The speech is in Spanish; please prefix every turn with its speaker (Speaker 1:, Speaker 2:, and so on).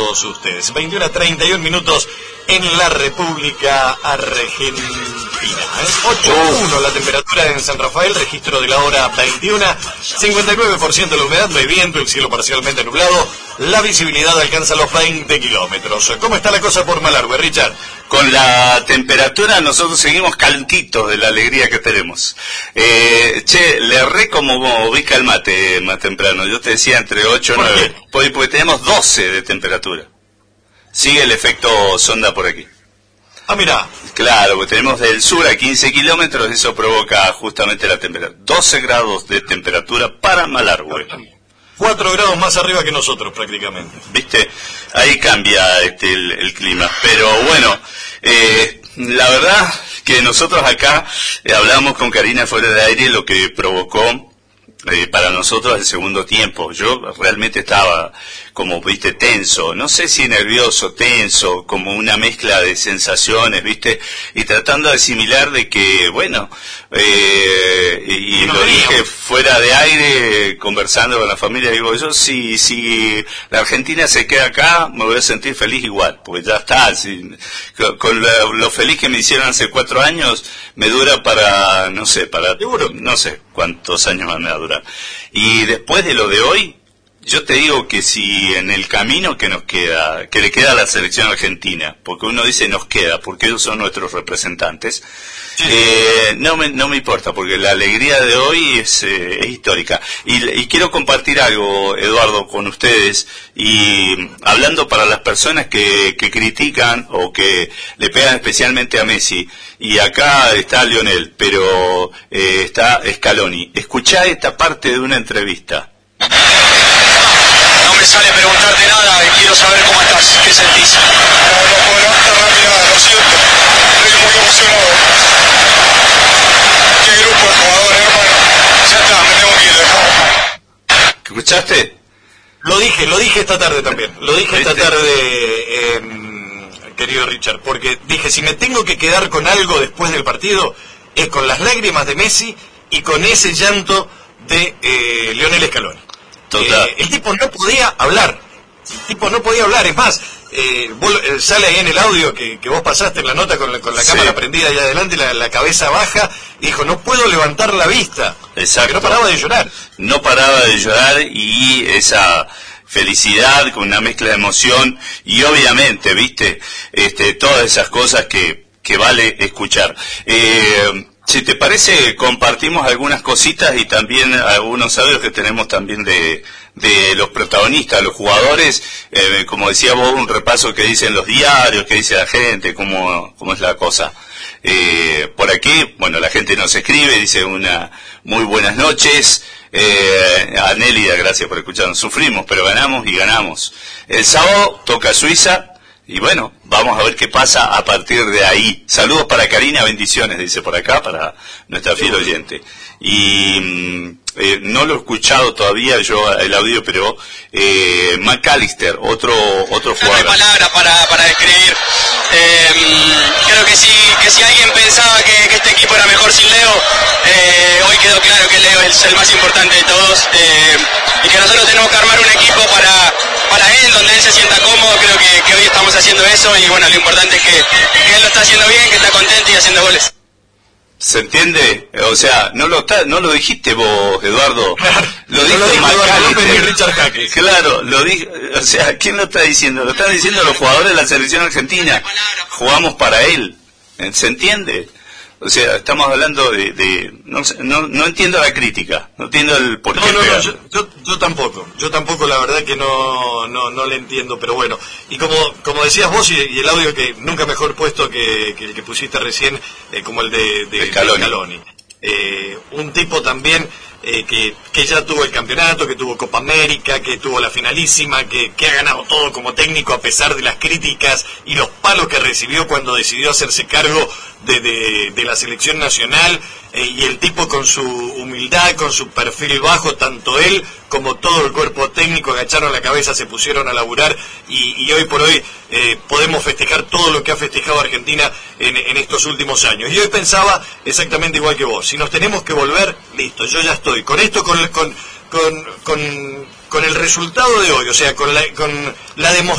Speaker 1: todos ustedes. 21:31 en la República Argentina. 8.1 la temperatura en San Rafael, registro de la hora 21, 59% la humedad, no hay viento, el cielo parcialmente nublado, la visibilidad alcanza los 20 kilómetros. ¿Cómo está la cosa por Malargüe, Richard?
Speaker 2: Con la temperatura nosotros seguimos calentitos de la alegría que tenemos. Le erré como ubica el mate más temprano. Yo te decía entre 8 y 9. Porque tenemos 12 de temperatura. Sigue el efecto sonda por aquí.
Speaker 1: Ah, mirá.
Speaker 2: Claro, porque tenemos del sur a 15 kilómetros, eso provoca justamente la temperatura. 12 grados de temperatura para Malargüe.
Speaker 1: 4 grados más arriba que nosotros prácticamente.
Speaker 2: ¿Viste? Ahí cambia el clima. Pero bueno, la verdad que nosotros acá hablamos con Karina fuera de aire lo que provocó para nosotros el segundo tiempo. Yo realmente estaba como, viste, tenso, no sé si nervioso, tenso, como una mezcla de sensaciones, viste, y tratando de asimilar de que, bueno, y lo dije fuera de aire, conversando con la familia, digo, yo si la Argentina se queda acá, me voy a sentir feliz igual, porque ya está, con lo feliz que me hicieron hace 4 años, me dura para, no sé cuántos años más me va a durar. Y después de lo de hoy, yo te digo que si en el camino que nos queda, que le queda a la selección argentina, porque uno dice nos queda, porque ellos son nuestros representantes, no me importa, porque la alegría de hoy es histórica. Y quiero compartir algo, Eduardo, con ustedes, y hablando para las personas que critican o que le pegan especialmente a Messi, y acá está Lionel, pero está Scaloni. Escuchá esta parte de una entrevista.
Speaker 3: No me sale preguntarte nada y quiero saber cómo estás, qué sentís. No puedo levantar rápido nada, lo siento. Estoy muy emocionado. Qué grupo de jugadores, hermano. Ya está, me tengo que ir, dejamos.
Speaker 2: ¿Escuchaste?
Speaker 1: Lo dije esta tarde también. Lo dije esta tarde, querido Richard, porque dije, si me tengo que quedar con algo después del partido, es con las lágrimas de Messi y con ese llanto de Lionel Scaloni. El tipo no podía hablar. Es más, sale ahí en el audio que vos pasaste en la nota con la cámara prendida ahí adelante, la cabeza baja, y dijo, no puedo levantar la vista.
Speaker 2: Exacto.
Speaker 1: Que no paraba de llorar.
Speaker 2: No paraba de llorar, y esa felicidad con una mezcla de emoción, y obviamente, viste, todas esas cosas que vale escuchar. Si te parece, compartimos algunas cositas y también algunos audios que tenemos también de los protagonistas, los jugadores, como decía vos, un repaso que dicen los diarios, que dice la gente, cómo es la cosa. Por aquí, bueno, la gente nos escribe, dice una muy buenas noches. A Nélida, gracias por escucharnos. Sufrimos, pero ganamos y ganamos. El sábado toca Suiza. Y bueno, vamos a ver qué pasa a partir de ahí. Saludos para Karina, bendiciones, dice por acá, para nuestra fiel oyente. Y no lo he escuchado todavía yo el audio, pero McAllister, otro jugador.
Speaker 3: No hay palabras para describir. Creo que si alguien pensaba que este equipo era mejor sin Leo, hoy quedó claro que Leo es el más importante de todos, y que nosotros tenemos que armar un equipo para él, donde él se sienta cómodo. Creo que hoy estamos haciendo eso, y bueno, lo importante es que él lo está haciendo bien, que está contento y haciendo goles.
Speaker 2: ¿Se entiende? O sea, no lo dijiste vos, Eduardo. Lo dijo
Speaker 1: McAllister. Richard Jaque.
Speaker 2: Claro, lo dijo. O sea, ¿quién lo está diciendo? Lo están diciendo los jugadores de la selección argentina. Jugamos para él. ¿Se entiende? O sea, estamos hablando no entiendo la crítica, no entiendo el porqué.
Speaker 1: Yo tampoco, la verdad que no le entiendo, pero bueno. Y como decías vos, y el audio que nunca mejor puesto que el que pusiste recién, como el de Scaloni. Un tipo también que ya tuvo el campeonato, que tuvo Copa América, que tuvo la finalísima, que ha ganado todo como técnico a pesar de las críticas y los palos que recibió cuando decidió hacerse cargo de la selección nacional, y el tipo con su humildad, con su perfil bajo, tanto él como todo el cuerpo técnico agacharon la cabeza, se pusieron a laburar, y hoy por hoy podemos festejar todo lo que ha festejado Argentina en estos últimos años. Y hoy pensaba exactamente igual que vos, si nos tenemos que volver, listo, yo ya estoy con esto, con el resultado de hoy, o sea, con la demostración